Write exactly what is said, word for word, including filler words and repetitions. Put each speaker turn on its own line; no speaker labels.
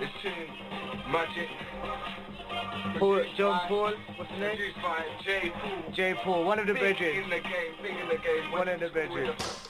It's tune Magic.
Paul, John Paul, what's the name?
Produced by J Paul.
J Paul, one of the
Big
bridges.
in the game, big in the game.
One of the bridges.